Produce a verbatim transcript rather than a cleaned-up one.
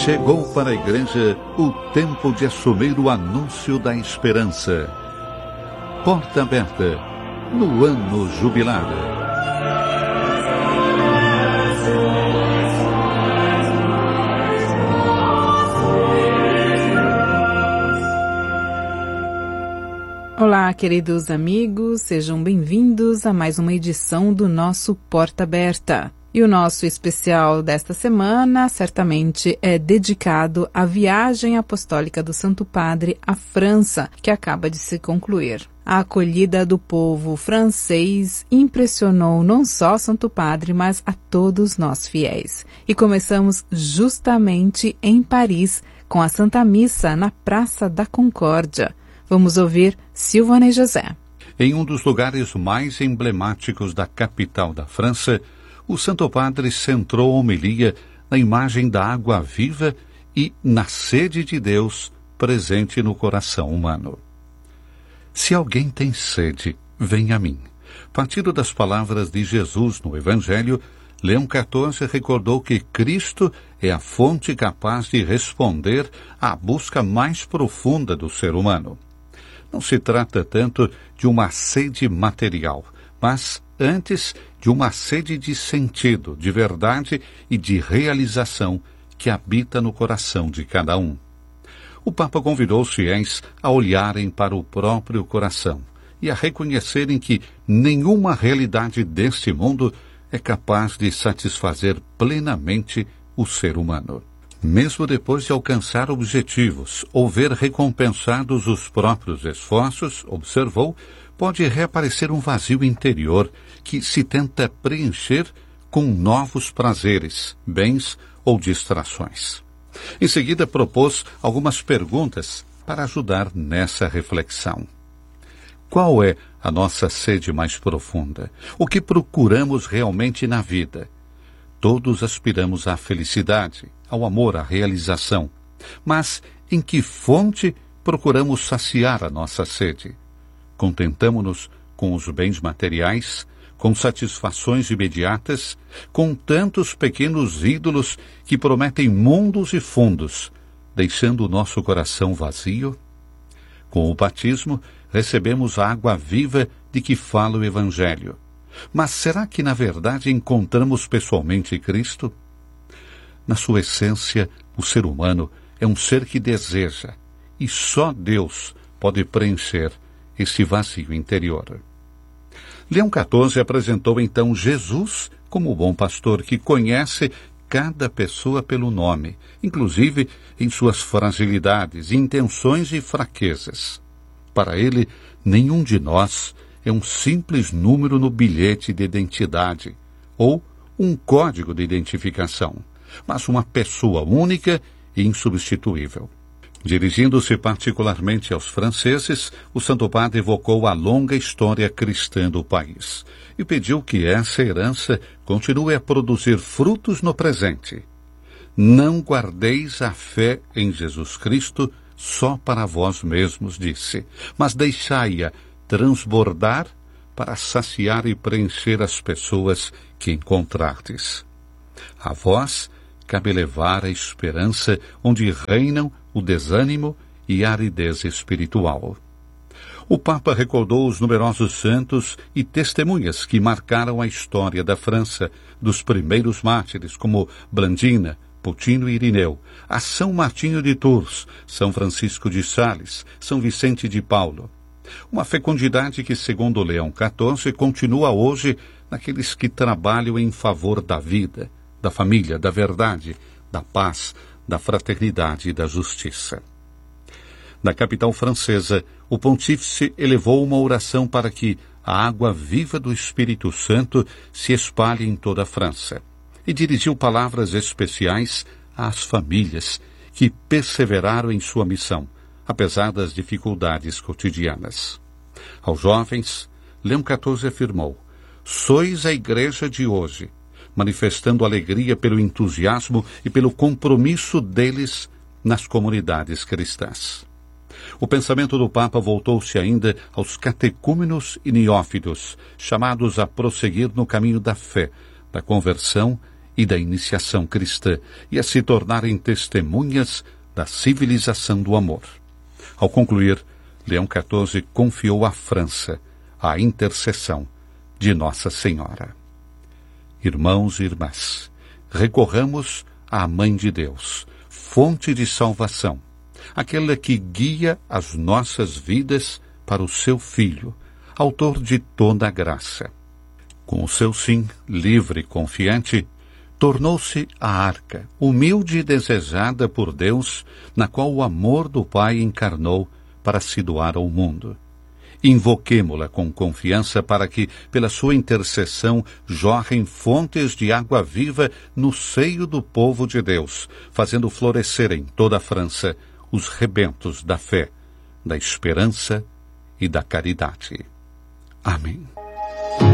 Chegou para a igreja o tempo de assumir o anúncio da esperança. Porta aberta no ano jubilar. Olá, queridos amigos, sejam bem-vindos a mais uma edição do nosso Porta Aberta. E o nosso especial desta semana certamente é dedicado à viagem apostólica do Santo Padre à França, que acaba de se concluir. A acolhida do povo francês impressionou não só Santo Padre, mas a todos nós fiéis. E começamos justamente em Paris, com a Santa Missa na Praça da Concórdia. Vamos ouvir Silvana e José. Em um dos lugares mais emblemáticos da capital da França, o Santo Padre centrou a homilia na imagem da água viva e na sede de Deus presente no coração humano. Se alguém tem sede, venha a mim. Partindo das palavras de Jesus no Evangelho, Leão quatorze recordou que Cristo é a fonte capaz de responder à busca mais profunda do ser humano. Não se trata tanto de uma sede material, mas antes de uma sede de sentido, de verdade e de realização que habita no coração de cada um. O Papa convidou os fiéis a olharem para o próprio coração e a reconhecerem que nenhuma realidade deste mundo é capaz de satisfazer plenamente o ser humano. Mesmo depois de alcançar objetivos ou ver recompensados os próprios esforços, observou, pode reaparecer um vazio interior que se tenta preencher com novos prazeres, bens ou distrações. Em seguida, propôs algumas perguntas para ajudar nessa reflexão. Qual é a nossa sede mais profunda? O que procuramos realmente na vida? Todos aspiramos à felicidade, ao amor, à realização. Mas em que fonte procuramos saciar a nossa sede? Contentamo-nos com os bens materiais, com satisfações imediatas, com tantos pequenos ídolos que prometem mundos e fundos, deixando o nosso coração vazio? Com o batismo, recebemos a água viva de que fala o Evangelho. Mas será que, na verdade, encontramos pessoalmente Cristo? Na sua essência, o ser humano é um ser que deseja, e só Deus pode preencher esse vazio interior. Leão quatorze apresentou então Jesus como o bom pastor que conhece cada pessoa pelo nome, inclusive em suas fragilidades, intenções e fraquezas. Para ele, nenhum de nós é um simples número no bilhete de identidade ou um código de identificação, mas uma pessoa única e insubstituível. Dirigindo-se particularmente aos franceses, o Santo Padre evocou a longa história cristã do país e pediu que essa herança continue a produzir frutos no presente. Não guardeis a fé em Jesus Cristo só para vós mesmos, disse, mas deixai-a transbordar para saciar e preencher as pessoas que encontrardes. A vós cabe levar a esperança onde reinam o desânimo e a aridez espiritual. O Papa recordou os numerosos santos e testemunhas que marcaram a história da França, dos primeiros mártires como Blandina, Potino e Irineu, a São Martinho de Tours, São Francisco de Sales, São Vicente de Paulo. Uma fecundidade que, segundo Leão quatorze, continua hoje naqueles que trabalham em favor da vida, da família, da verdade, da paz, da fraternidade e da justiça. Na capital francesa, o pontífice elevou uma oração para que a água viva do Espírito Santo se espalhe em toda a França e dirigiu palavras especiais às famílias que perseveraram em sua missão, apesar das dificuldades cotidianas. Aos jovens, Leão quatorze afirmou: sois a igreja de hoje, manifestando alegria pelo entusiasmo e pelo compromisso deles nas comunidades cristãs. O pensamento do Papa voltou-se ainda aos catecúmenos e neófitos, chamados a prosseguir no caminho da fé, da conversão e da iniciação cristã e a se tornarem testemunhas da civilização do amor. Ao concluir, Leão quatorze confiou à França a intercessão de Nossa Senhora. Irmãos e irmãs, recorramos à Mãe de Deus, fonte de salvação, aquela que guia as nossas vidas para o seu Filho, autor de toda a graça. Com o seu sim, livre e confiante, tornou-se a arca, humilde e desejada por Deus, na qual o amor do Pai encarnou para se doar ao mundo. Invoquemo-la com confiança para que, pela sua intercessão, jorrem fontes de água viva no seio do povo de Deus, fazendo florescer em toda a França os rebentos da fé, da esperança e da caridade. Amém.